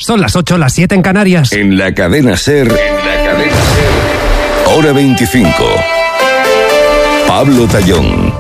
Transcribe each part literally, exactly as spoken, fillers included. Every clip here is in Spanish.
Son las ocho, las siete en Canarias. En la cadena SER, en la cadena SER, hora veinticinco. Pablo Tallón.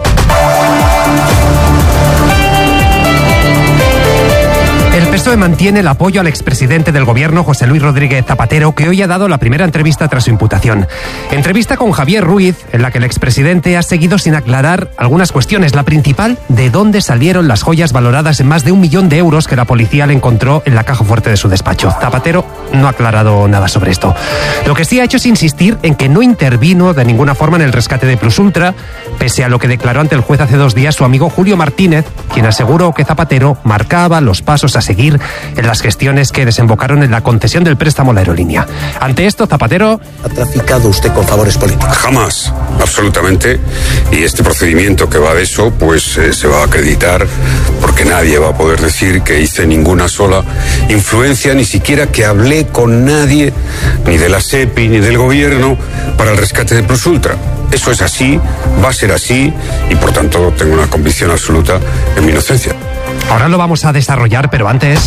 El P S O E mantiene el apoyo al expresidente del gobierno, José Luis Rodríguez Zapatero, que hoy ha dado la primera entrevista tras su imputación. Entrevista con Javier Ruiz, en la que el expresidente ha seguido sin aclarar algunas cuestiones. La principal, de dónde salieron las joyas valoradas en más de un millón de euros que la policía le encontró en la caja fuerte de su despacho. Zapatero no ha aclarado nada sobre esto. Lo que sí ha hecho es insistir en que no intervino de ninguna forma en el rescate de Plus Ultra, pese a lo que declaró ante el juez hace dos días su amigo Julio Martínez, quien aseguró que Zapatero marcaba los pasos a seguir en las gestiones que desembocaron en la concesión del préstamo a la aerolínea. Ante esto, Zapatero... ¿Ha traficado usted con favores políticos? Jamás, absolutamente. Y este procedimiento que va de eso, pues eh, se va a acreditar, porque nadie va a poder decir que hice ninguna sola influencia, ni siquiera que hablé con nadie, ni de la SEPI, ni del gobierno, para el rescate de Plus Ultra. Eso es así, va a ser así, y por tanto tengo una convicción absoluta en mi inocencia. Ahora lo vamos a desarrollar, pero antes...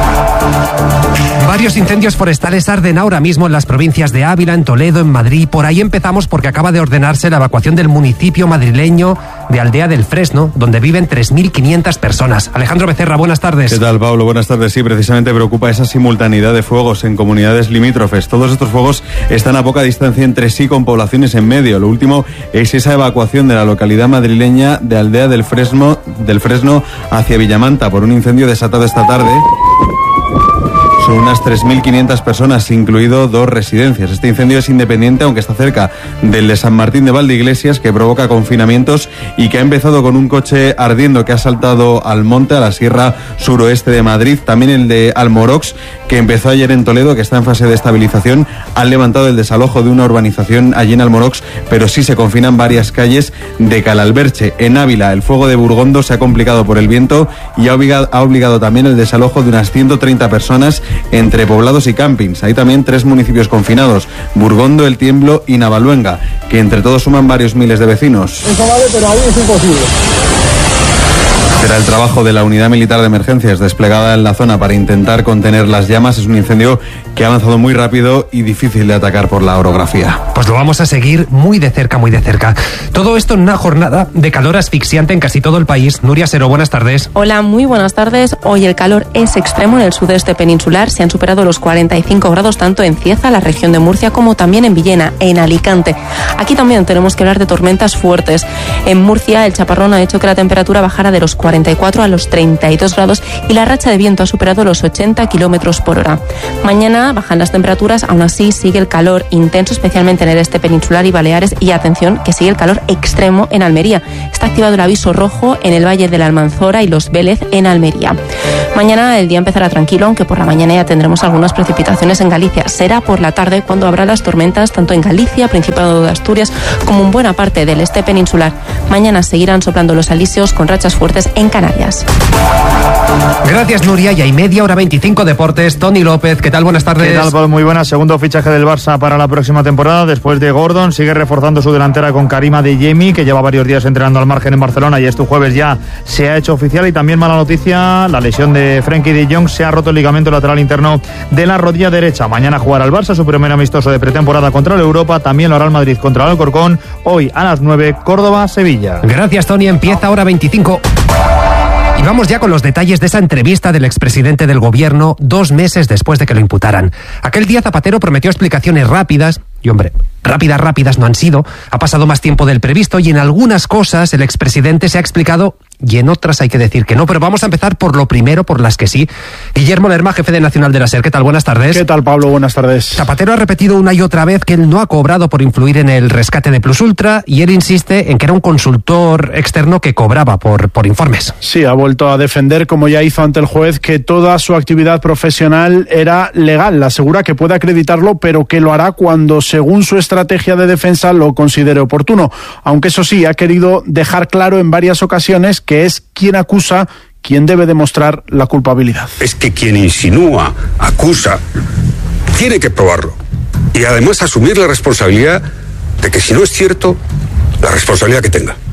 Varios incendios forestales arden ahora mismo en las provincias de Ávila, en Toledo, en Madrid. Por ahí empezamos porque acaba de ordenarse la evacuación del municipio madrileño de Aldea del Fresno, donde viven tres mil quinientas personas. Alejandro Becerra, buenas tardes. ¿Qué tal, Pablo? Buenas tardes. Sí, precisamente preocupa esa simultaneidad de fuegos en comunidades limítrofes. Todos estos fuegos están a poca distancia entre sí, con poblaciones en medio. Lo último es esa evacuación de la localidad madrileña de Aldea del Fresno, del Fresno hacia Villamanta por un incendio desatado esta tarde. Son unas tres mil quinientas personas, incluido dos residencias. Este incendio es independiente, aunque está cerca del de San Martín de Valdeiglesias, que provoca confinamientos y que ha empezado con un coche ardiendo que ha saltado al monte, a la sierra suroeste de Madrid. También el de Almorox, que empezó ayer en Toledo, que está en fase de estabilización. Han levantado el desalojo de una urbanización allí en Almorox, pero sí se confinan varias calles de Calalberche. En Ávila, el fuego de Burgondo se ha complicado por el viento y ha obligado, ha obligado también el desalojo de unas ciento treinta personas entre poblados y campings. Hay también tres municipios confinados: Burgondo, El Tiemblo y Navaluenga, que entre todos suman varios miles de vecinos. Eso vale, pero ahí es imposible. Será el trabajo de la Unidad Militar de Emergencias desplegada en la zona para intentar contener las llamas. Es un incendio que ha avanzado muy rápido y difícil de atacar por la orografía. Pues lo vamos a seguir muy de cerca, muy de cerca. Todo esto en una jornada de calor asfixiante en casi todo el país. Nuria Sero, buenas tardes. Hola, muy buenas tardes. Hoy el calor es extremo en el sudeste peninsular. Se han superado los cuarenta y cinco grados tanto en Cieza, la región de Murcia, como también en Villena, en Alicante. Aquí también tenemos que hablar de tormentas fuertes. En Murcia, el chaparrón ha hecho que la temperatura bajara de los cuarenta y cuatro a los treinta y dos grados y la racha de viento ha superado los ochenta kilómetros por hora. Mañana bajan las temperaturas, aún así sigue el calor intenso, especialmente en el este peninsular y Baleares, y atención que sigue el calor extremo en Almería. Está activado el aviso rojo en el Valle de la Almanzora y Los Vélez en Almería. Mañana el día empezará tranquilo, aunque por la mañana ya tendremos algunas precipitaciones en Galicia. Será por la tarde cuando habrá las tormentas tanto en Galicia, Principado de Asturias, como en buena parte del este peninsular. Mañana seguirán soplando los alisios con rachas fuertes en Canarias. Gracias, Nuria. Y hay media hora veinticinco deportes. Tony López, ¿qué tal? Buenas tardes. ¿Qué tal, Pablo? Muy buenas. Segundo fichaje del Barça para la próxima temporada. Después de Gordon, sigue reforzando su delantera con Karima Adeyemi, que lleva varios días entrenando al margen en Barcelona y este jueves ya se ha hecho oficial. Y también mala noticia, la lesión de Frenkie de Jong. Se ha roto el ligamento lateral interno de la rodilla derecha. Mañana jugará el Barça su primer amistoso de pretemporada contra el Europa. También lo hará el Madrid contra el Alcorcón. Hoy a las nueve, Córdoba-Sevilla. Gracias, Tony. Empieza hora veinticinco. Y vamos ya con los detalles de esa entrevista del expresidente del gobierno dos meses después de que lo imputaran. Aquel día Zapatero prometió explicaciones rápidas y, hombre, rápidas, rápidas no han sido. Ha pasado más tiempo del previsto y en algunas cosas el expresidente se ha explicado y en otras hay que decir que no. Pero vamos a empezar por lo primero, por las que sí. Guillermo Lerma, jefe de Nacional de la SER. ¿Qué tal? Buenas tardes. ¿Qué tal, Pablo? Buenas tardes. Zapatero ha repetido una y otra vez que él no ha cobrado por influir en el rescate de Plus Ultra y él insiste en que era un consultor externo que cobraba por, por informes. Sí, ha vuelto a defender, como ya hizo ante el juez, que toda su actividad profesional era legal. Asegura que puede acreditarlo, pero que lo hará cuando, según su estrategia de defensa, lo considere oportuno. Aunque eso sí, ha querido dejar claro en varias ocasiones que es quien acusa quien debe demostrar la culpabilidad. Es que quien insinúa, acusa, tiene que probarlo. Y además asumir la responsabilidad de que si no es cierto, la responsabilidad que tenga.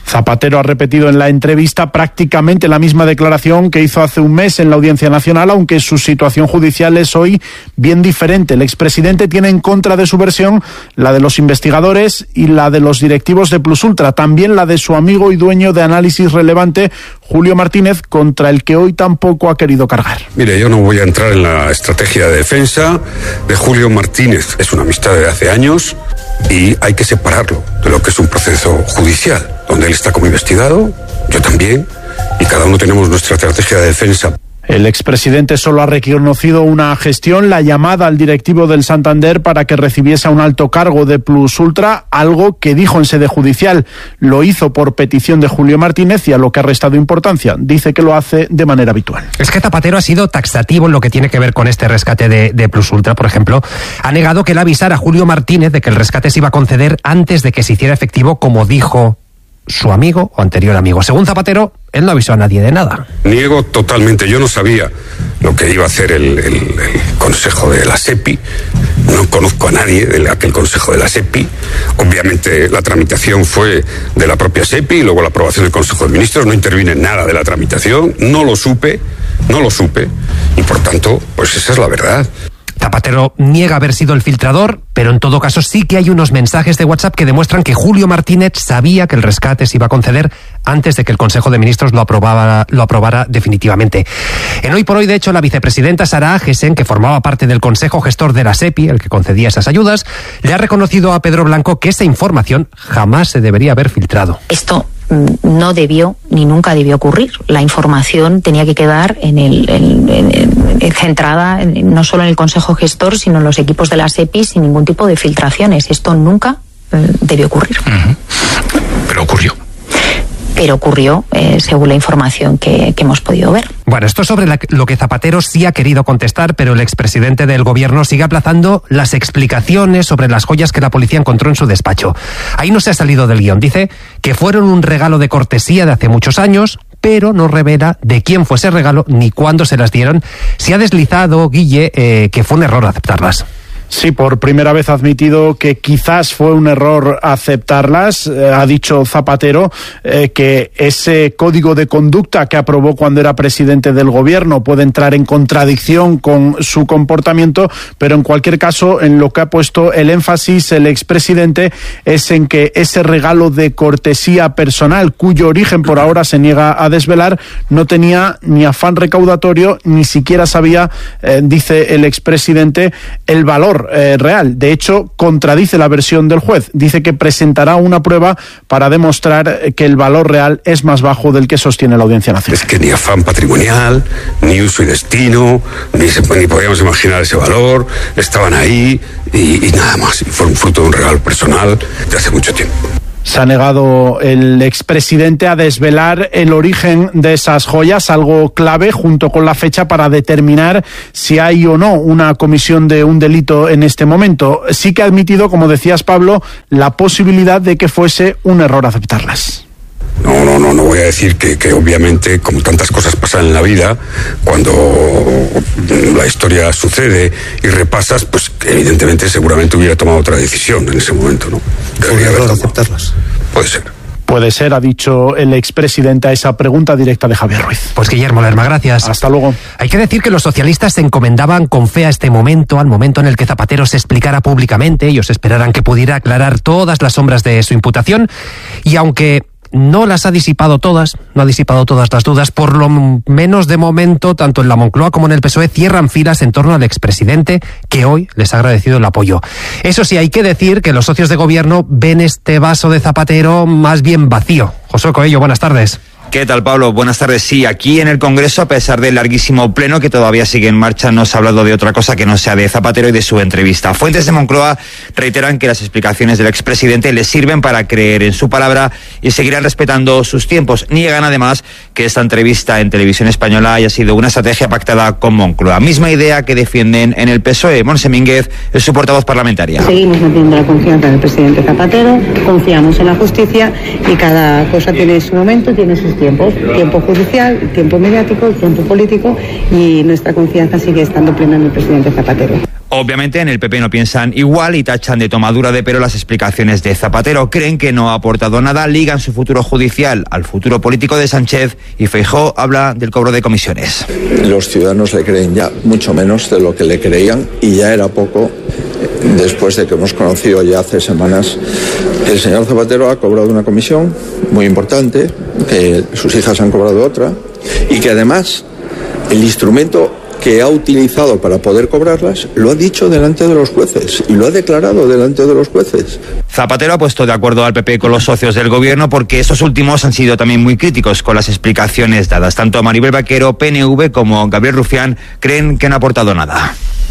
Zapatero ha repetido en la entrevista prácticamente la misma declaración que hizo hace un mes en la Audiencia Nacional, aunque su situación judicial es hoy bien diferente. El expresidente tiene en contra de su versión la de los investigadores y la de los directivos de Plusultra, también la de su amigo y dueño de Análisis Relevante, Julio Martínez, contra el que hoy tampoco ha querido cargar. Mire, yo no voy a entrar en la estrategia de defensa de Julio Martínez. Es una amistad de hace años y hay que separarlo de lo que es un proceso judicial, donde él está como investigado, yo también, y cada uno tenemos nuestra estrategia de defensa. El expresidente solo ha reconocido una gestión, la llamada al directivo del Santander para que recibiese un alto cargo de Plusultra, algo que dijo en sede judicial. Lo hizo por petición de Julio Martínez y a lo que ha restado importancia. Dice que lo hace de manera habitual. Es que Zapatero ha sido taxativo en lo que tiene que ver con este rescate de, de Plusultra, por ejemplo. Ha negado que le avisara a Julio Martínez de que el rescate se iba a conceder antes de que se hiciera efectivo, como dijo su amigo o anterior amigo. Según Zapatero, él no avisó a nadie de nada. Niego totalmente. Yo no sabía lo que iba a hacer el, el, el Consejo de la SEPI. No conozco a nadie de aquel Consejo de la SEPI. Obviamente la tramitación fue de la propia SEPI y luego la aprobación del Consejo de Ministros. No intervine en nada de la tramitación. No lo supe, no lo supe. Y por tanto, pues esa es la verdad. Zapatero niega haber sido el filtrador, pero en todo caso sí que hay unos mensajes de WhatsApp que demuestran que Julio Martínez sabía que el rescate se iba a conceder antes de que el Consejo de Ministros lo aprobara, lo aprobara definitivamente. En Hoy por Hoy, de hecho, la vicepresidenta Sara Agesen, que formaba parte del Consejo Gestor de la SEPI, el que concedía esas ayudas, le ha reconocido a Pedro Blanco que esa información jamás se debería haber filtrado. Esto no debió ni nunca debió ocurrir. La información tenía que quedar en el, en, en, en, centrada en, no solo en el Consejo Gestor, sino en los equipos de la SEPI sin ningún tipo de filtraciones. Esto nunca eh, debió ocurrir. Uh-huh. Pero ocurrió. Pero ocurrió eh, según la información que, que hemos podido ver. Bueno, esto es sobre la, lo que Zapatero sí ha querido contestar, pero el expresidente del gobierno sigue aplazando las explicaciones sobre las joyas que la policía encontró en su despacho. Ahí no se ha salido del guión. Dice que fueron un regalo de cortesía de hace muchos años, pero no revela de quién fue ese regalo ni cuándo se las dieron. Se ha deslizado, Guille, eh, que fue un error aceptarlas. Sí, por primera vez ha admitido que quizás fue un error aceptarlas. Eh, ha dicho Zapatero eh, que ese código de conducta que aprobó cuando era presidente del gobierno puede entrar en contradicción con su comportamiento, pero en cualquier caso, en lo que ha puesto el énfasis el expresidente es en que ese regalo de cortesía personal, cuyo origen por ahora se niega a desvelar, no tenía ni afán recaudatorio, ni siquiera sabía, eh, dice el expresidente, el valor Eh, real. De hecho, contradice la versión del juez. Dice que presentará una prueba para demostrar que el valor real es más bajo del que sostiene la Audiencia Nacional. Es que ni afán patrimonial, ni uso y destino, ni, se, ni podíamos imaginar ese valor, estaban ahí y, y nada más. Y fue un fruto de un regalo personal de hace mucho tiempo. Se ha negado el expresidente a desvelar el origen de esas joyas, algo clave junto con la fecha para determinar si hay o no una comisión de un delito en este momento. Sí que ha admitido, como decías, Pablo, la posibilidad de que fuese un error aceptarlas. No, no, no, no voy a decir que, que obviamente, como tantas cosas pasan en la vida, cuando la historia sucede y repasas, pues evidentemente seguramente hubiera tomado otra decisión en ese momento, ¿no? ¿Un error aceptarlas? Puede ser. Puede ser, ha dicho el expresidente a esa pregunta directa de Javier Ruiz. Pues Guillermo Lerma, gracias. Hasta luego. Hay que decir que los socialistas se encomendaban con fe a este momento, al momento en el que Zapatero se explicara públicamente. Ellos esperaran que pudiera aclarar todas las sombras de su imputación. Y aunque no las ha disipado todas, no ha disipado todas las dudas, por lo menos de momento, tanto en la Moncloa como en el P S O E cierran filas en torno al expresidente, que hoy les ha agradecido el apoyo. Eso sí, hay que decir que los socios de gobierno ven este vaso de Zapatero más bien vacío. Josué Coello, buenas tardes. ¿Qué tal, Pablo? Buenas tardes. Sí, aquí en el Congreso, a pesar del larguísimo pleno que todavía sigue en marcha, no se ha hablado de otra cosa que no sea de Zapatero y de su entrevista. Fuentes de Moncloa reiteran que las explicaciones del expresidente les sirven para creer en su palabra y seguirán respetando sus tiempos. Niegan, además, que esta entrevista en Televisión Española haya sido una estrategia pactada con Moncloa. Misma idea que defienden en el P S O E. Montse Mínguez es su portavoz parlamentaria. Seguimos manteniendo la confianza en el presidente Zapatero, confiamos en la justicia y cada cosa tiene su momento, tiene sus tiempos, tiempo judicial, tiempo mediático, tiempo político, y nuestra confianza sigue estando plena en el presidente Zapatero. Obviamente en el P P no piensan igual y tachan de tomadura de pelo las explicaciones de Zapatero. Creen que no ha aportado nada, ligan su futuro judicial al futuro político de Sánchez y Feijóo habla del cobro de comisiones. Los ciudadanos le creen ya mucho menos de lo que le creían y ya era poco después de que hemos conocido ya hace semanas que el señor Zapatero ha cobrado una comisión muy importante, que sus hijas han cobrado otra y que además el instrumento que ha utilizado para poder cobrarlas, lo ha dicho delante de los jueces y lo ha declarado delante de los jueces. Zapatero ha puesto de acuerdo al P P con los socios del gobierno porque estos últimos han sido también muy críticos con las explicaciones dadas. Tanto Maribel Vaquero, P N V, como Gabriel Rufián creen que no ha aportado nada.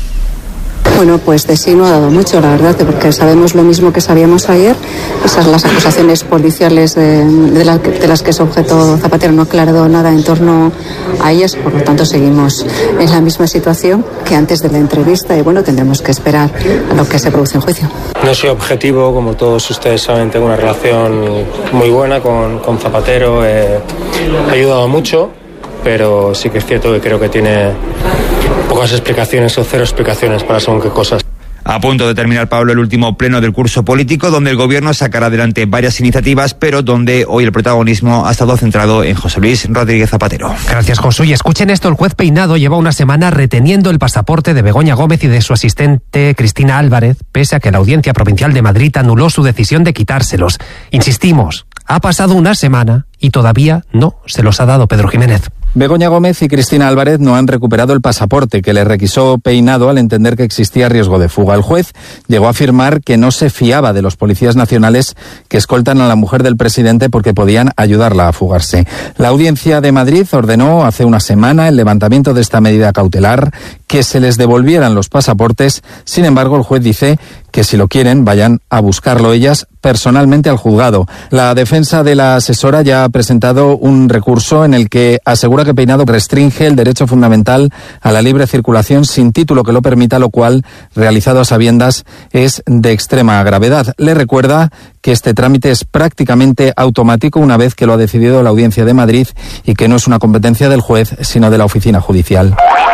Bueno, pues de sí no ha dado mucho, la verdad, porque sabemos lo mismo que sabíamos ayer. Esas las acusaciones policiales de, de, la, de las que es objeto Zapatero no ha aclarado nada en torno a ellas, por lo tanto seguimos en la misma situación que antes de la entrevista y bueno, tendremos que esperar a lo que se produce en juicio. No soy objetivo, como todos ustedes saben, tengo una relación muy buena con, con Zapatero, eh, ha ayudado mucho, pero sí que es cierto que creo que tiene pocas explicaciones o cero explicaciones para según qué cosas. A punto de terminar, Pablo, el último pleno del curso político, donde el gobierno sacará adelante varias iniciativas, pero donde hoy el protagonismo ha estado centrado en José Luis Rodríguez Zapatero. Gracias, Josué. Y escuchen esto, el juez Peinado lleva una semana reteniendo el pasaporte de Begoña Gómez y de su asistente Cristina Álvarez, pese a que la Audiencia Provincial de Madrid anuló su decisión de quitárselos. Insistimos, ha pasado una semana y todavía no se los ha dado Pedro Jiménez. Begoña Gómez y Cristina Álvarez no han recuperado el pasaporte que le requisó Peinado al entender que existía riesgo de fuga. El juez llegó a afirmar que no se fiaba de los policías nacionales que escoltan a la mujer del presidente porque podían ayudarla a fugarse. La Audiencia de Madrid ordenó hace una semana el levantamiento de esta medida cautelar, que se les devolvieran los pasaportes. Sin embargo, el juez dice que si lo quieren, vayan a buscarlo ellas personalmente al juzgado. La defensa de la asesora ya ha presentado un recurso en el que asegura que Peinado restringe el derecho fundamental a la libre circulación sin título que lo permita, lo cual, realizado a sabiendas, es de extrema gravedad. Le recuerda que este trámite es prácticamente automático una vez que lo ha decidido la Audiencia de Madrid y que no es una competencia del juez, sino de la oficina judicial.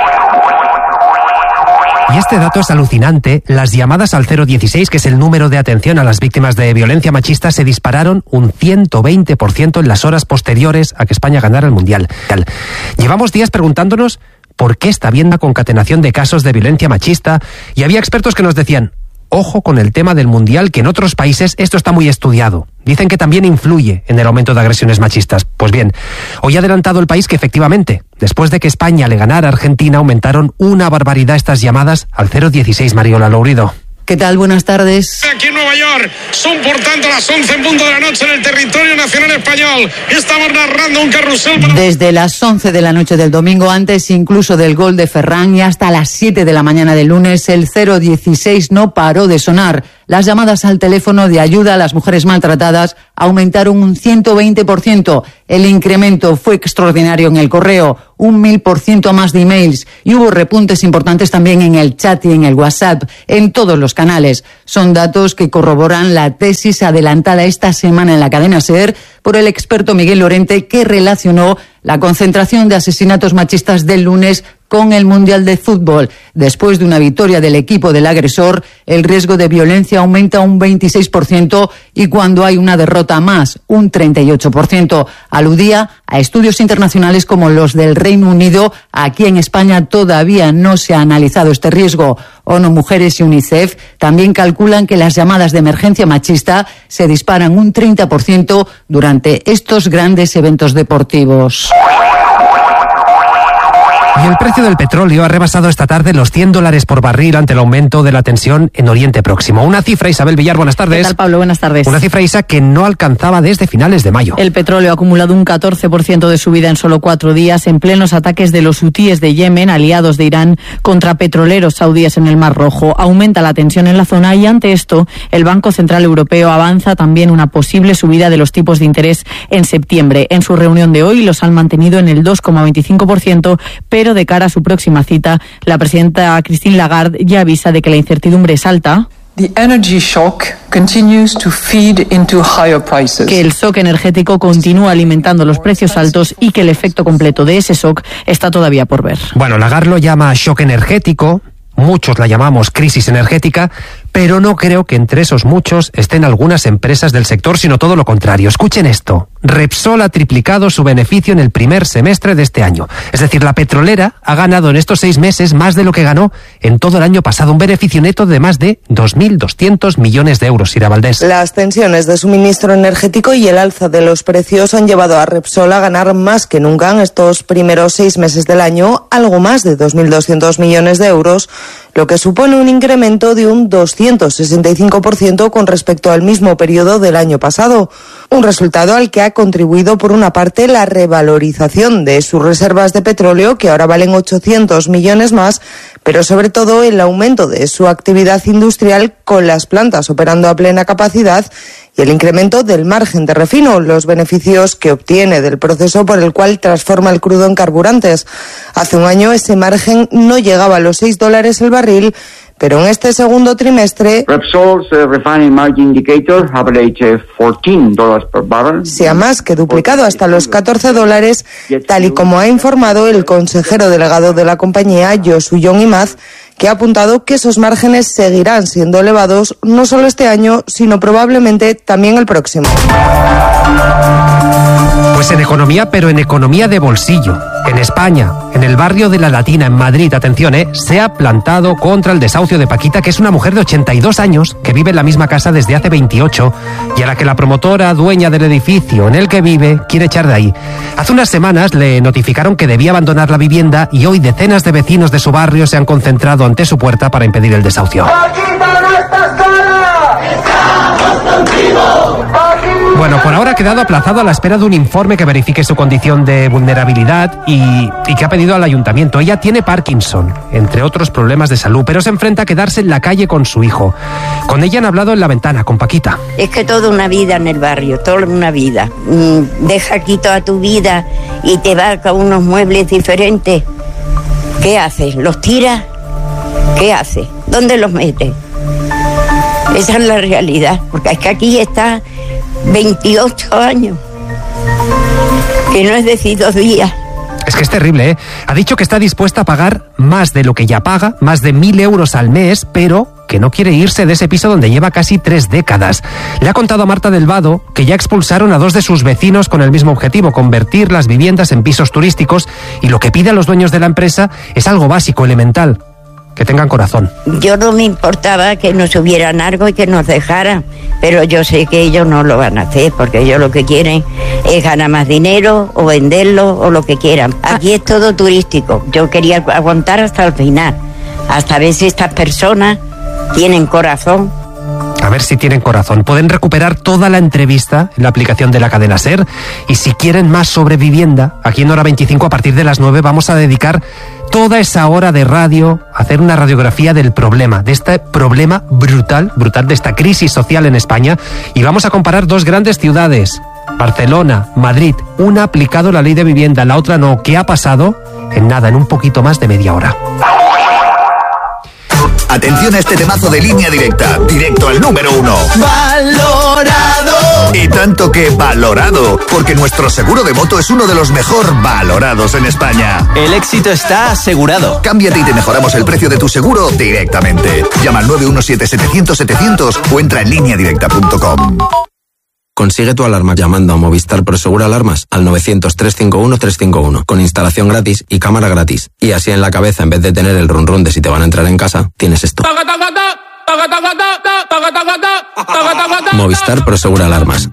Y este dato es alucinante. Las llamadas al cero dieciséis, que es el número de atención a las víctimas de violencia machista, se dispararon un ciento veinte por ciento en las horas posteriores a que España ganara el Mundial. Llevamos días preguntándonos por qué está habiendo una concatenación de casos de violencia machista y había expertos que nos decían: ojo con el tema del Mundial, que en otros países esto está muy estudiado. Dicen que también influye en el aumento de agresiones machistas. Pues bien, hoy ha adelantado el país que efectivamente, después de que España le ganara a Argentina, aumentaron una barbaridad estas llamadas al cero dieciséis. Mariola Lourido. ¿Qué tal? Buenas tardes. Aquí en Nueva York son por tanto las once en punto de la noche en el territorio nacional español. Estamos narrando un carrusel. Para... Desde las once de la noche del domingo, antes incluso del gol de Ferran, y hasta las siete de la mañana del lunes, el cero dieciséis no paró de sonar. Las llamadas al teléfono de ayuda a las mujeres maltratadas aumentaron un ciento veinte por ciento. El incremento fue extraordinario en el correo, un mil por ciento más de emails, y hubo repuntes importantes también en el chat y en el WhatsApp, en todos los canales. Son datos que corroboran la tesis adelantada esta semana en la cadena SER por el experto Miguel Lorente, que relacionó la concentración de asesinatos machistas del lunes con el Mundial de Fútbol. Después de una victoria del equipo del agresor, el riesgo de violencia aumenta un veintiséis por ciento y cuando hay una derrota más, un treinta y ocho por ciento. Aludía a estudios internacionales como los del Reino Unido. Aquí en España todavía no se ha analizado este riesgo. ONU Mujeres y UNICEF también calculan que las llamadas de emergencia machista se disparan un treinta por ciento durante estos grandes eventos deportivos. Y el precio del petróleo ha rebasado esta tarde los cien dólares por barril ante el aumento de la tensión en Oriente Próximo. Una cifra, Isabel Villar, buenas tardes. ¿Qué tal, Pablo? Buenas tardes. Una cifra, Isa, que no alcanzaba desde finales de mayo. El petróleo ha acumulado un catorce por ciento de subida en solo cuatro días en plenos ataques de los hutíes de Yemen, aliados de Irán, contra petroleros saudíes en el Mar Rojo. Aumenta la tensión en la zona y ante esto el Banco Central Europeo avanza también una posible subida de los tipos de interés en septiembre. En su reunión de hoy los han mantenido en el dos coma veinticinco por ciento, pero de cara a su próxima cita, la presidenta Christine Lagarde ya avisa de que la incertidumbre es alta. The energy shock continues to feed into higher prices. Que el shock energético continúa alimentando los precios altos y que el efecto completo de ese shock está todavía por ver. Bueno, Lagarde lo llama shock energético, muchos la llamamos crisis energética, pero no creo que entre esos muchos estén algunas empresas del sector, sino todo lo contrario. Escuchen esto. Repsol ha triplicado su beneficio en el primer semestre de este año. Es decir, la petrolera ha ganado en estos seis meses más de lo que ganó en todo el año pasado. Un beneficio neto de más de dos mil doscientos millones de euros, Ira Valdés. Las tensiones de suministro energético y el alza de los precios han llevado a Repsol a ganar más que nunca en estos primeros seis meses del año, algo más de dos mil doscientos millones de euros, lo que supone un incremento de un doscientos sesenta y cinco por ciento con respecto al mismo periodo del año pasado. Un resultado al que ha contribuido, por una parte, la revalorización de sus reservas de petróleo, que ahora valen ochocientos millones más, pero sobre todo el aumento de su actividad industrial con las plantas operando a plena capacidad y el incremento del margen de refino, los beneficios que obtiene del proceso por el cual transforma el crudo en carburantes. Hace un año ese margen no llegaba a los seis dólares el barril, pero en este segundo trimestre Repsol's uh, refining margin indicator average fourteen dollars per barrel. Se ha más que duplicado hasta los catorce dólares, tal y como ha informado el consejero delegado de la compañía, Josu Jon Imaz, que ha apuntado que esos márgenes seguirán siendo elevados no solo este año, sino probablemente también el próximo. Pues en economía, pero en economía de bolsillo. En España, en el barrio de La Latina, en Madrid, atención, ¿eh? se ha plantado contra el desahucio de Paquita, que es una mujer de ochenta y dos años que vive en la misma casa desde hace veintiocho y a la que la promotora dueña del edificio en el que vive quiere echar de ahí. Hace unas semanas le notificaron que debía abandonar la vivienda y hoy decenas de vecinos de su barrio se han concentrado ante su puerta para impedir el desahucio. ¡Paquita, no estás sola! ¡Estamos contigo! Bueno, por ahora ha quedado aplazado a la espera de un informe que verifique su condición de vulnerabilidad y, y que ha pedido al ayuntamiento. Ella tiene Parkinson, entre otros problemas de salud, pero se enfrenta a quedarse en la calle con su hijo. Con ella han hablado en la ventana, con Paquita. Es que toda una vida en el barrio, toda una vida. Mm, deja aquí toda tu vida y te vas con unos muebles diferentes. ¿Qué haces? ¿Los tiras? ¿Qué haces? ¿Dónde los metes? Esa es la realidad, porque es que aquí está veintiocho años, que no es decir dos días. Es que es terrible, ¿eh? Ha dicho que está dispuesta a pagar más de lo que ya paga, más de mil euros al mes, pero que no quiere irse de ese piso donde lleva casi tres décadas. Le ha contado a Marta del Vado que ya expulsaron a dos de sus vecinos con el mismo objetivo, convertir las viviendas en pisos turísticos, y lo que pide a los dueños de la empresa es algo básico, elemental: que tengan corazón. Yo no me importaba que nos subieran algo y que nos dejaran, pero yo sé que ellos no lo van a hacer, porque ellos lo que quieren es ganar más dinero o venderlo o lo que quieran. Aquí es todo turístico. Yo quería aguantar hasta el final, hasta ver si estas personas tienen corazón. A ver si tienen corazón. Pueden recuperar toda la entrevista en la aplicación de la cadena SER, y si quieren más sobre vivienda, aquí en Hora veinticinco a partir de las nueve vamos a dedicar toda esa hora de radio a hacer una radiografía del problema, de este problema brutal, brutal de esta crisis social en España, y vamos a comparar dos grandes ciudades, Barcelona, Madrid. Una ha aplicado la ley de vivienda, la otra no. ¿Qué ha pasado? En nada, en un poquito más de media hora. Atención a este temazo de Línea Directa, directo al número uno. ¡Valorado! Y tanto que valorado, porque nuestro seguro de moto es uno de los mejor valorados en España. El éxito está asegurado. Cámbiate y te mejoramos el precio de tu seguro directamente. Llama al nueve uno siete setecientos setecientos o entra en línea directa punto com. Consigue tu alarma llamando a Movistar Prosegur Alarmas al novecientos, trescientos cincuenta y uno, trescientos cincuenta y uno, con instalación gratis y cámara gratis. Y así en la cabeza, en vez de tener el run run de si te van a entrar en casa, tienes esto. Movistar Prosegur Alarmas.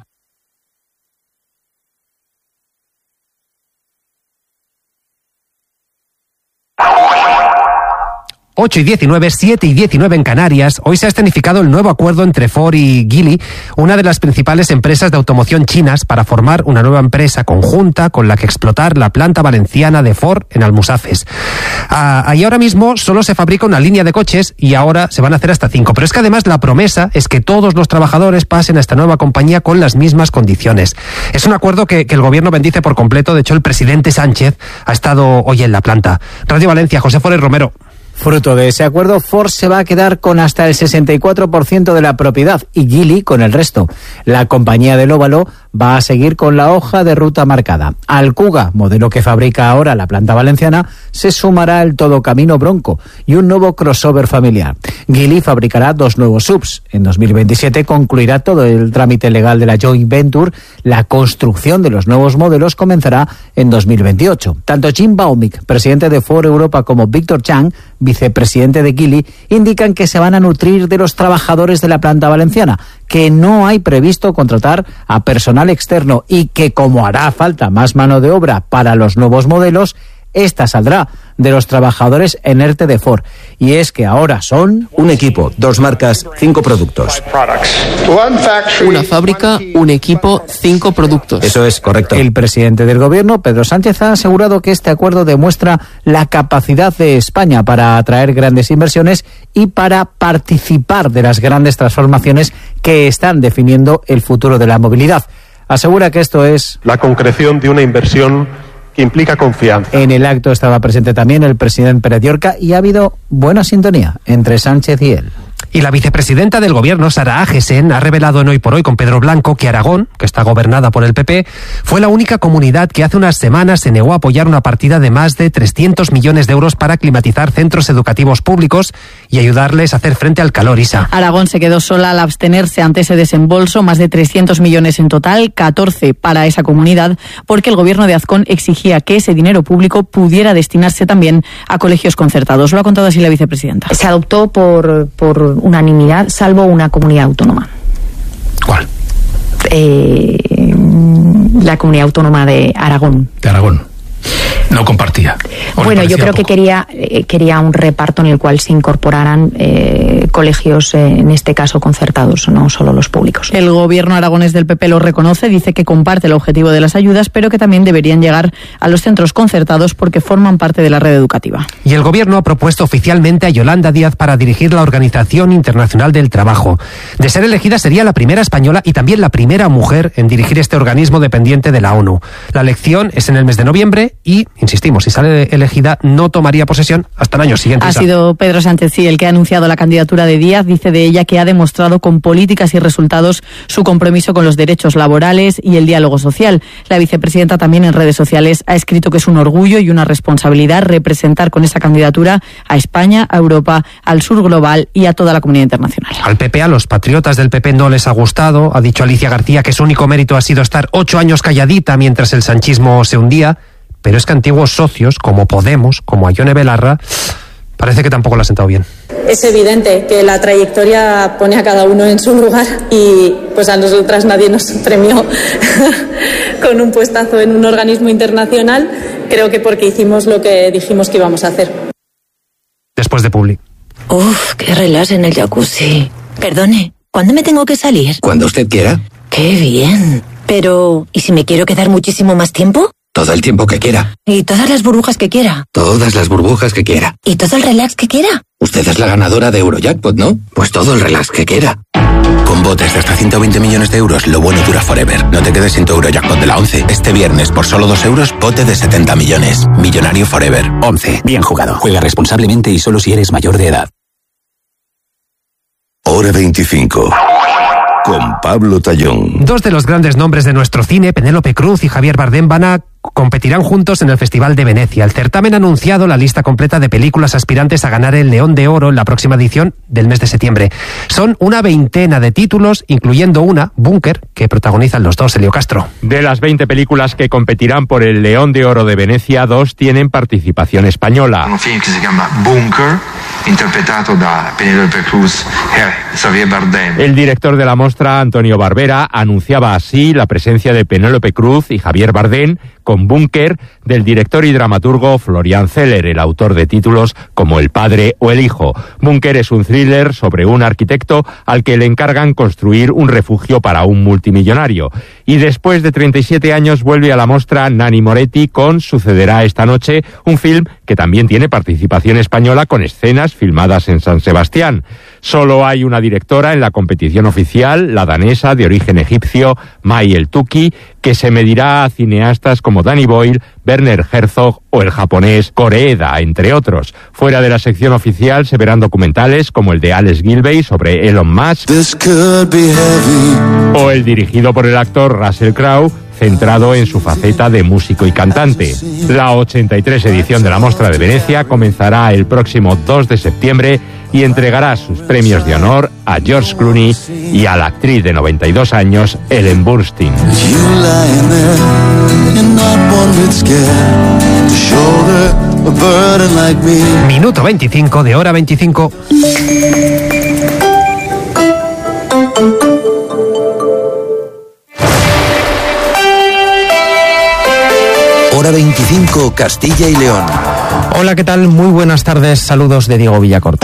ocho y diecinueve, siete y diecinueve en Canarias. Hoy se ha escenificado el nuevo acuerdo entre Ford y Geely, una de las principales empresas de automoción chinas, para formar una nueva empresa conjunta con la que explotar la planta valenciana de Ford en Almusafes. Ah, ahí ahora mismo solo se fabrica una línea de coches y ahora se van a hacer hasta cinco. Pero es que además la promesa es que todos los trabajadores pasen a esta nueva compañía con las mismas condiciones. Es un acuerdo que, que el gobierno bendice por completo. De hecho, el presidente Sánchez ha estado hoy en la planta. Radio Valencia, José Forés Romero. Fruto de ese acuerdo, Ford se va a quedar con hasta el sesenta y cuatro por ciento de la propiedad y Geely con el resto. La compañía del óvalo va a seguir con la hoja de ruta marcada. Al Kuga, modelo que fabrica ahora la planta valenciana, se sumará el Todocamino Bronco y un nuevo crossover familiar. Geely fabricará dos nuevos subs. En dos mil veintisiete concluirá todo el trámite legal de la joint venture. La construcción de los nuevos modelos comenzará en dos mil veintiocho. Tanto Jim Baumick, presidente de Ford Europa, como Víctor Chang, vicepresidente de Geely, indican que se van a nutrir de los trabajadores de la planta valenciana, que no hay previsto contratar a personal externo y que, como hará falta más mano de obra para los nuevos modelos, esta saldrá de los trabajadores en ERTE de Ford. Y es que ahora son... Un equipo, dos marcas, cinco productos. Una fábrica, un equipo, cinco productos. Eso es correcto. El presidente del gobierno, Pedro Sánchez, ha asegurado que este acuerdo demuestra la capacidad de España para atraer grandes inversiones y para participar de las grandes transformaciones que están definiendo el futuro de la movilidad. Asegura que esto es... la concreción de una inversión que implica confianza. En el acto estaba presente también el presidente Pérez Llorca y ha habido buena sintonía entre Sánchez y él. Y la vicepresidenta del gobierno, Sara Agesen, ha revelado en Hoy por Hoy con Pedro Blanco que Aragón, que está gobernada por el P P, fue la única comunidad que hace unas semanas se negó a apoyar una partida de más de trescientos millones de euros para climatizar centros educativos públicos y ayudarles a hacer frente al calor. Isa. Aragón se quedó sola al abstenerse ante ese desembolso, más de trescientos millones en total, catorce para esa comunidad, porque el gobierno de Azcón exigía que ese dinero público pudiera destinarse también a colegios concertados. Lo ha contado así la vicepresidenta. Se adoptó por, por unanimidad, salvo una comunidad autónoma. ¿Cuál? Eh, la comunidad autónoma de Aragón. De Aragón. No compartía. Bueno, yo creo poco? que quería eh, quería un reparto en el cual se incorporaran eh, colegios, eh, en este caso concertados, no solo los públicos. El gobierno aragonés del P P lo reconoce, dice que comparte el objetivo de las ayudas, pero que también deberían llegar a los centros concertados porque forman parte de la red educativa. Y el gobierno ha propuesto oficialmente a Yolanda Díaz para dirigir la Organización Internacional del Trabajo. De ser elegida sería la primera española y también la primera mujer en dirigir este organismo dependiente de la ONU. La elección es en el mes de noviembre y, insistimos, si sale elegida no tomaría posesión hasta el año siguiente. Ha sido Pedro Sánchez, sí, el que ha anunciado la candidatura de Díaz. Dice de ella que ha demostrado con políticas y resultados su compromiso con los derechos laborales y el diálogo social. La vicepresidenta también en redes sociales ha escrito que es un orgullo y una responsabilidad representar con esa candidatura a España, a Europa, al sur global y a toda la comunidad internacional. Al P P, a los patriotas del P P no les ha gustado. Ha dicho Alicia García que su único mérito ha sido estar ocho años calladita mientras el sanchismo se hundía. Pero es que antiguos socios, como Podemos, como a Ione Belarra, parece que tampoco le ha sentado bien. Es evidente que la trayectoria pone a cada uno en su lugar y pues a nosotras nadie nos premió con un puestazo en un organismo internacional, creo que porque hicimos lo que dijimos que íbamos a hacer. Después de Publi. Uf, qué relax en el jacuzzi. Perdone, ¿cuándo me tengo que salir? Cuando usted quiera. Qué bien. Pero, ¿y si me quiero quedar muchísimo más tiempo? Todo el tiempo que quiera. ¿Y todas las burbujas que quiera? Todas las burbujas que quiera. ¿Y todo el relax que quiera? Usted es la ganadora de Eurojackpot, ¿no? Pues todo el relax que quiera. Con botes de hasta ciento veinte millones de euros, lo bueno dura forever. No te quedes sin tu Eurojackpot de la once. Este viernes, por solo dos euros, bote de setenta millones. Millonario forever. once. Bien jugado. Juega responsablemente y solo si eres mayor de edad. Hora veinticinco. Con Pablo Tallón. Dos de los grandes nombres de nuestro cine, Penélope Cruz y Javier Bardem, van a competirán juntos en el Festival de Venecia. El certamen ha anunciado la lista completa de películas aspirantes a ganar el León de Oro en la próxima edición del mes de septiembre. Son una veintena de títulos, incluyendo una, Búnker, que protagonizan los dos, Elio Castro. De las veinte películas que competirán por el León de Oro de Venecia, dos tienen participación española. Un film que se llama Búnker, interpretado por Penélope Cruz y Javier Bardem. El director de la mostra, Antonio Barbera, anunciaba así la presencia de Penélope Cruz y Javier Bardem con Búnker, del director y dramaturgo Florian Zeller, el autor de títulos como El padre o El hijo. Búnker es un thriller sobre un arquitecto al que le encargan construir un refugio para un multimillonario. Y después de treinta y siete años vuelve a la mostra Nanni Moretti con Sucederá esta noche, un film que también tiene participación española con escenas filmadas en San Sebastián. Solo hay una directora en la competición oficial, la danesa de origen egipcio, May El Touki, que se medirá a cineastas como Danny Boyle, Werner Herzog o el japonés Koreeda, entre otros. Fuera de la sección oficial se verán documentales como el de Alex Gilbey sobre Elon Musk o el dirigido por el actor Russell Crowe, centrado en su faceta de músico y cantante. La ochenta y tres edición de la Mostra de Venecia comenzará el próximo dos de septiembre y entregará sus premios de honor a George Clooney y a la actriz de noventa y dos años, Ellen Burstyn. Minuto veinticinco de hora veinticinco. Hora veinticinco, Castilla y León. Hola, ¿qué tal? Muy buenas tardes. Saludos de Diego Villacorta.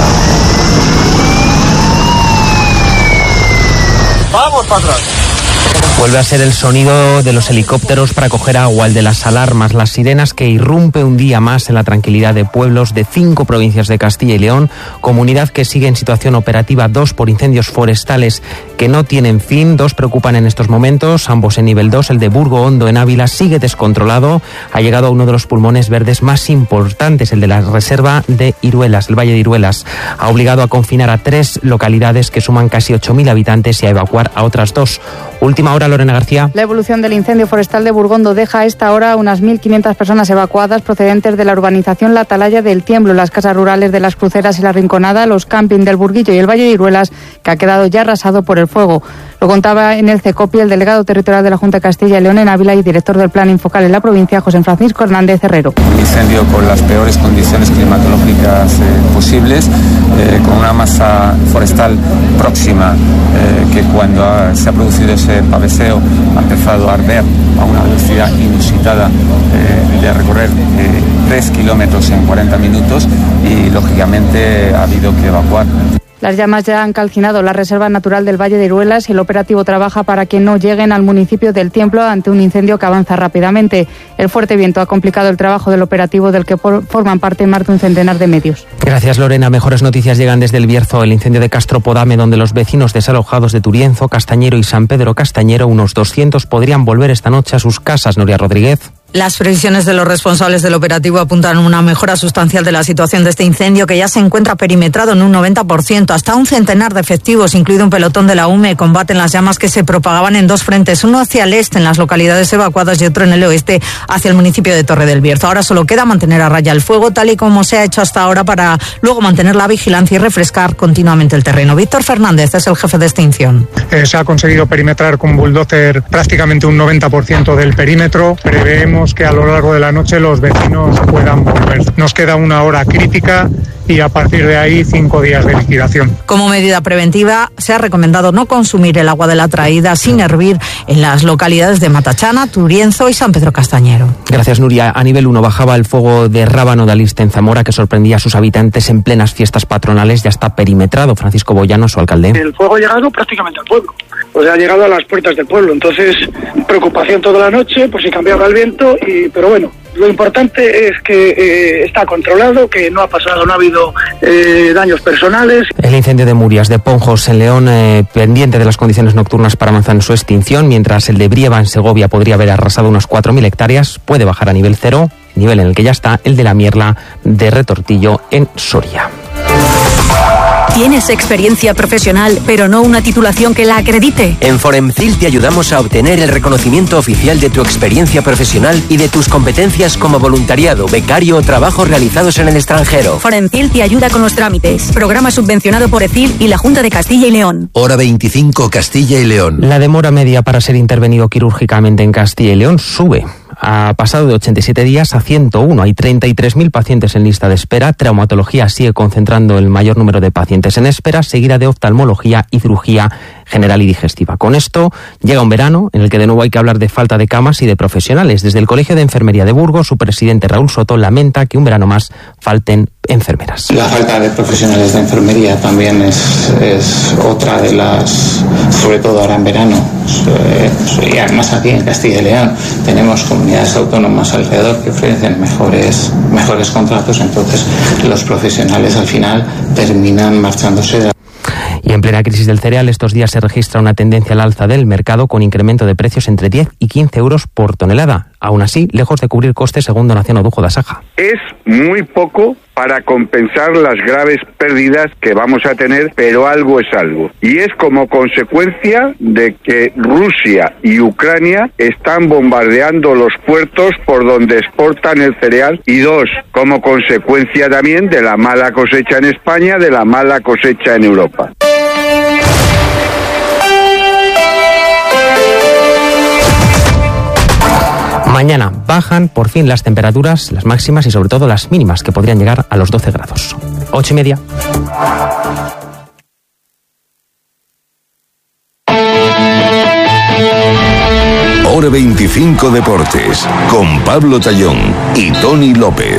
Vamos para atrás. Vuelve a ser el sonido de los helicópteros para coger agua, el de las alarmas, las sirenas que irrumpe un día más en la tranquilidad de pueblos de cinco provincias de Castilla y León, comunidad que sigue en situación operativa dos por incendios forestales que no tienen fin. Dos preocupan en estos momentos, ambos en nivel dos. El de Burgo Hondo en Ávila sigue descontrolado. Ha llegado a uno de los pulmones verdes más importantes, el de la reserva de Iruelas, el Valle de Iruelas. Ha obligado a confinar a tres localidades que suman casi ocho mil habitantes y a evacuar a otras dos. Última hora, Lorena García. La evolución del incendio forestal de Burgondo deja a esta hora unas mil quinientas personas evacuadas procedentes de la urbanización La Atalaya del Tiemblo, las casas rurales de Las Cruceras y La Rinconada, los camping del Burguillo y el Valle de Iruelas, que ha quedado ya arrasado por el fuego. Lo contaba en el CECOPI el delegado territorial de la Junta de Castilla y León en Ávila y director del Plan Infocal en la provincia, José Francisco Hernández Herrero. Un incendio con las peores condiciones climatológicas eh, posibles, eh, con una masa forestal próxima, eh, que cuando ha, se ha producido ese paveseo ha empezado a arder a una velocidad inusitada, eh, de recorrer eh, tres kilómetros en cuarenta minutos y lógicamente ha habido que evacuar. Las llamas ya han calcinado la Reserva Natural del Valle de Iruelas y el operativo trabaja para que no lleguen al municipio del Tiemblo ante un incendio que avanza rápidamente. El fuerte viento ha complicado el trabajo del operativo del que por, forman parte más de un centenar de medios. Gracias, Lorena. Mejores noticias llegan desde El Bierzo, el incendio de Castro Podame, donde los vecinos desalojados de Turienzo, Castañero y San Pedro Castañero, unos doscientos, podrían volver esta noche a sus casas. Nuria Rodríguez. Las previsiones de los responsables del operativo apuntan a una mejora sustancial de la situación de este incendio, que ya se encuentra perimetrado en un noventa por ciento. Hasta un centenar de efectivos, incluido un pelotón de la U M E, combaten las llamas que se propagaban en dos frentes, uno hacia el este en las localidades evacuadas y otro en el oeste hacia el municipio de Torre del Bierzo. Ahora solo queda mantener a raya el fuego, tal y como se ha hecho hasta ahora, para luego mantener la vigilancia y refrescar continuamente el terreno. Víctor Fernández es el jefe de extinción. Eh, se ha conseguido perimetrar con bulldozer prácticamente un noventa por ciento del perímetro. Preveemos que a lo largo de la noche los vecinos puedan volver. Nos queda una hora crítica y a partir de ahí cinco días de liquidación. Como medida preventiva, se ha recomendado no consumir el agua de la traída sin hervir en las localidades de Matachana, Turienzo y San Pedro Castañero. Gracias, Nuria. A nivel uno bajaba el fuego de Rábano de Aliste en Zamora, que sorprendía a sus habitantes en plenas fiestas patronales. Ya está perimetrado. Francisco Boyano, su alcalde. El fuego ha llegado prácticamente al pueblo. O sea, ha llegado a las puertas del pueblo. Entonces, preocupación toda la noche por si cambiaba el viento, y, pero bueno, lo importante es que eh, está controlado, que no ha pasado, no ha habido eh, daños personales. El incendio de Murias de Ponjos en León, eh, pendiente de las condiciones nocturnas para avanzar en su extinción, mientras el de Brieva en Segovia podría haber arrasado unas cuatro mil hectáreas, puede bajar a nivel cero, nivel en el que ya está el de la Mierla de Retortillo en Soria. ¿Tienes experiencia profesional, pero no una titulación que la acredite? En Foremcil te ayudamos a obtener el reconocimiento oficial de tu experiencia profesional y de tus competencias como voluntariado, becario o trabajos realizados en el extranjero. Foremcil te ayuda con los trámites. Programa subvencionado por ECIL y la Junta de Castilla y León. Hora veinticinco, Castilla y León. La demora media para ser intervenido quirúrgicamente en Castilla y León sube. Ha pasado de ochenta y siete días a ciento uno. Hay treinta y tres mil pacientes en lista de espera. Traumatología sigue concentrando el mayor número de pacientes en espera, seguida de oftalmología y cirugía general y digestiva. Con esto llega un verano en el que de nuevo hay que hablar de falta de camas y de profesionales. Desde el Colegio de Enfermería de Burgos, su presidente Raúl Soto lamenta que un verano más falten enfermeras. La falta de profesionales de enfermería también es, es otra de las, sobre todo ahora en verano. Y además aquí en Castilla y León tenemos comunidades autónomas alrededor que ofrecen mejores, mejores contratos, entonces los profesionales al final terminan marchándose de... Y en plena crisis del cereal, estos días se registra una tendencia al alza del mercado con incremento de precios entre diez y quince euros por tonelada. Aún así, lejos de cubrir costes, según Donación Odujo de Asaja. Es muy poco para compensar las graves pérdidas que vamos a tener, pero algo es algo. Y es como consecuencia de que Rusia y Ucrania están bombardeando los puertos por donde exportan el cereal. Y dos, como consecuencia también de la mala cosecha en España, de la mala cosecha en Europa. Mañana bajan por fin las temperaturas, las máximas y sobre todo las mínimas, que podrían llegar a los doce grados. Ocho y media. Hora veinticinco Deportes, con Pablo Tallón y Tony López.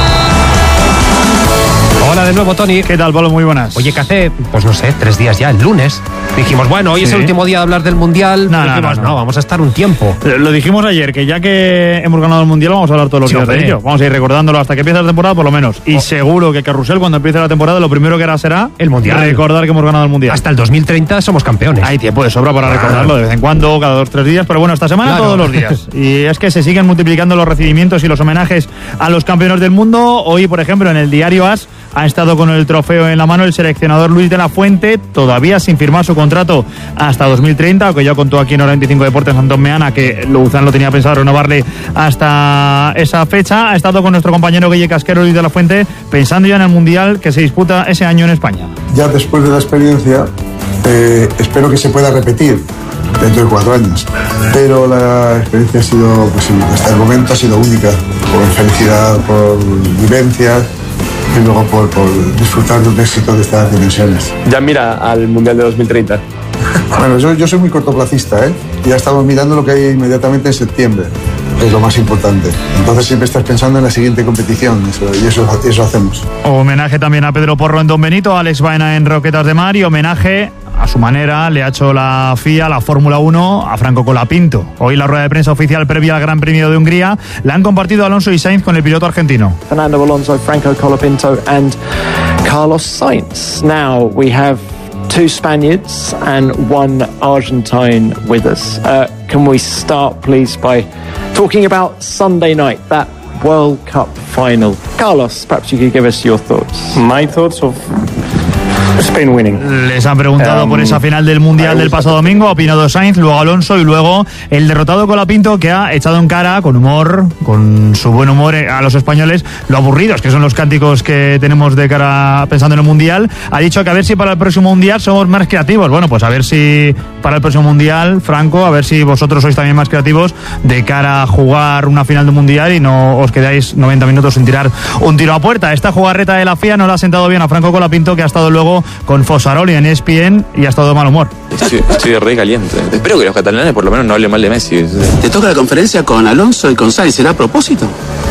Hola de nuevo, Tony. ¿Qué tal, Pablo? Muy buenas. Oye, que hace, pues no sé, tres días ya, el lunes, dijimos, bueno, hoy sí. es el último día de hablar del Mundial. No, dijimos, no, no, no. no, vamos a estar un tiempo. Lo dijimos ayer, que ya que hemos ganado el Mundial, vamos a hablar todos los sí, días hombre. de ello. Vamos a ir recordándolo hasta que empiece la temporada, por lo menos. Y oh. seguro que Carrusel, cuando empiece la temporada, lo primero que hará será el Mundial. Recordar que hemos ganado el Mundial. Hasta el dos mil treinta somos campeones. Hay tiempo de sobra para claro. recordarlo de vez en cuando, cada dos, tres días. Pero bueno, esta semana claro. todos los días. Y es que se siguen multiplicando los recibimientos y los homenajes a los campeones del mundo. Hoy, por ejemplo, en el diario As ha estado con el trofeo en la mano el seleccionador Luis de la Fuente, todavía sin firmar su contrato hasta dos mil treinta, aunque ya contó aquí en Hora veinticinco Deportes Antón Meana que Luzán lo tenía pensado renovarle hasta esa fecha. Ha estado con nuestro compañero Guille Casquero, Luis de la Fuente, pensando ya en el Mundial que se disputa ese año en España. Ya después de la experiencia, eh, espero que se pueda repetir dentro de cuatro años, pero la experiencia ha sido, pues hasta el momento ha sido única, por felicidad, por vivencias y luego por, por disfrutar de un éxito de estas dimensiones. Ya mira al Mundial de dos mil treinta. Bueno, yo, yo soy muy cortoplacista, ¿eh? Ya estamos mirando lo que hay inmediatamente en septiembre, que es lo más importante. Entonces siempre estás pensando en la siguiente competición, eso, y eso, eso hacemos. Homenaje también a Pedro Porro en Don Benito, a Alex Baena en Roquetas de Mar, y homenaje a su manera le ha hecho la F I A, la Fórmula uno, a Franco Colapinto. Hoy la rueda de prensa oficial previa al Gran Premio de Hungría la han compartido Alonso y Sainz con el piloto argentino. Fernando Alonso, Franco Colapinto and Carlos Sainz. Now we have two Spaniards and one Argentine with us. Uh, can we start, please, by talking about Sunday night, that World Cup final? Carlos, perhaps you could give us your thoughts. My thoughts of Spain winning. Les han preguntado um, por esa final del Mundial del pasado domingo, ha opinado Sainz, luego Alonso y luego el derrotado Colapinto, que ha echado en cara, con humor, con su buen humor, a los españoles lo aburridos que son los cánticos que tenemos de cara pensando en el Mundial. Ha dicho que a ver si para el próximo Mundial somos más creativos. Bueno, pues a ver si para el próximo Mundial, Franco, a ver si vosotros sois también más creativos de cara a jugar una final del Mundial y no os quedáis noventa minutos sin tirar un tiro a puerta. Esta jugarreta de la F I A no le ha sentado bien a Franco Colapinto, que ha estado luego con Fosaroli en E S P N y ha estado de mal humor. Estoy, estoy re caliente. Espero que los catalanes por lo menos no hablen mal de Messi. Te toca la conferencia con Alonso y con Sainz, ¿será a propósito?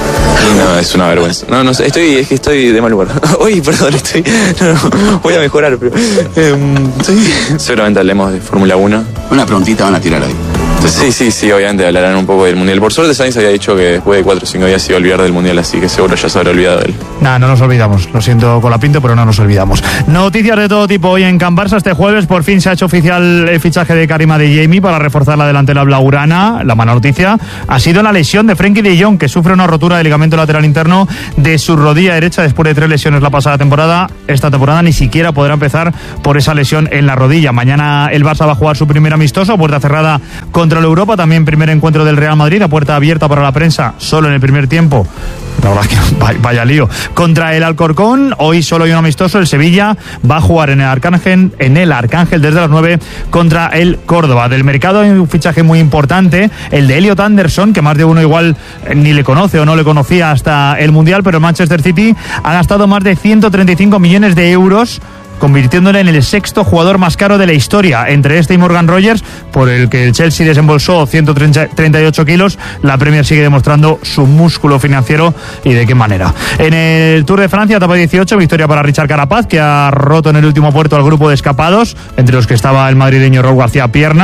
No, es una vergüenza. No, no sé, estoy, es que estoy de mal humor. Uy, perdón, estoy. No, no, voy a mejorar, pero. Eh, estoy... Seguramente hablemos de Fórmula uno. Una preguntita van a tirar ahí. Sí, sí, sí, obviamente hablarán un poco del Mundial. Por suerte Sainz había dicho que después de cuatro o cinco días se iba a olvidar del Mundial, así que seguro ya se habrá olvidado de él. Nah, no nos olvidamos, lo siento Colapinto, pero no nos olvidamos. Noticias de todo tipo hoy en Can Barça. Este jueves por fin se ha hecho oficial el fichaje de Karim Adeyemi para reforzar la delantera blaugrana. La mala noticia ha sido la lesión de Frenkie de Jong, que sufre una rotura del ligamento lateral interno de su rodilla derecha después de tres lesiones la pasada temporada. Esta temporada ni siquiera podrá empezar por esa lesión en la rodilla. Mañana el Barça va a jugar su primer amistoso a puerta cerrada contra el Europa, también primer encuentro del Real Madrid a puerta abierta para la prensa, solo en el primer tiempo. La verdad es que vaya, vaya lío. Contra el Alcorcón, hoy solo hay un amistoso. El Sevilla va a jugar en el Arcángel, en el Arcángel desde las nueve contra el Córdoba. Del mercado hay un fichaje muy importante, el de Elliot Anderson, que más de uno igual ni le conoce o no le conocía hasta el Mundial, pero el Manchester City ha gastado más de ciento treinta y cinco millones de euros, convirtiéndole en el sexto jugador más caro de la historia. Entre este y Morgan Rogers, por el que el Chelsea desembolsó ciento treinta y ocho kilos, la Premier sigue demostrando su músculo financiero y de qué manera. En el Tour de Francia, etapa dieciocho, victoria para Richard Carapaz, que ha roto en el último puerto al grupo de escapados, entre los que estaba el madrileño Raúl García Pierna.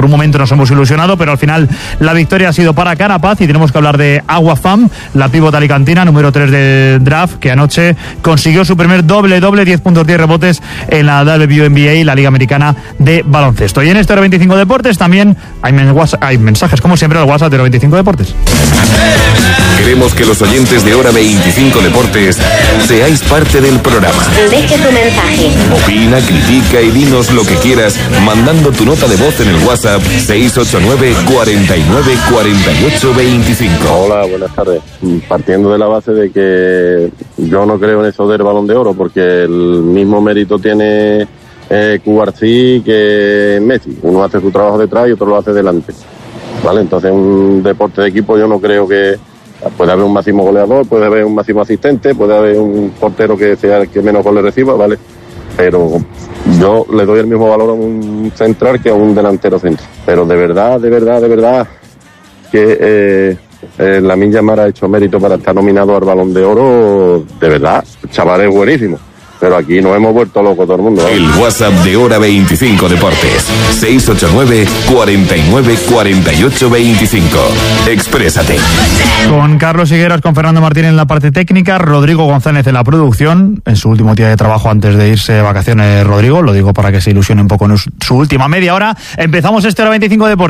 por un momento nos hemos ilusionado, pero al final la victoria ha sido para Carapaz y tenemos que hablar de Agua Fam, la pívot alicantina, número tres del draft, que anoche consiguió su primer doble-doble, diez puntos, diez rebotes en la W N B A, la Liga Americana de Baloncesto. Y en este Hora veinticinco Deportes también hay, men- hay mensajes, como siempre, al WhatsApp de Hora veinticinco Deportes. Queremos que los oyentes de Hora veinticinco Deportes seáis parte del programa. Deje tu mensaje. Opina, critica y dinos lo que quieras mandando tu nota de voz en el WhatsApp seis ocho nueve, cuarenta y nueve, cuarenta y ocho, veinticinco. Hola, buenas tardes. Partiendo de la base de que yo no creo en eso del Balón de Oro, porque el mismo mérito tiene eh, Cubarsí que Messi. Uno hace su trabajo detrás y otro lo hace delante. ¿Vale? Entonces, un deporte de equipo yo no creo que... Puede haber un máximo goleador, puede haber un máximo asistente, puede haber un portero que sea el que menos goles reciba, ¿vale? Pero yo le doy el mismo valor a un central que a un delantero centro. Pero de verdad, de verdad, de verdad, que eh, eh, Lamine Yamal ha hecho mérito para estar nominado al Balón de Oro, de verdad. El chaval es buenísimo. Pero aquí nos hemos vuelto locos todo el mundo, ¿eh? El WhatsApp de Hora veinticinco Deportes, seis ocho nueve, cuarenta y nueve, cuarenta y ocho, veinticinco. Exprésate. Con Carlos Higueras, con Fernando Martín en la parte técnica, Rodrigo González en la producción, en su último día de trabajo antes de irse de vacaciones, Rodrigo, lo digo para que se ilusione un poco en su última media hora. Empezamos este Hora veinticinco Deportes.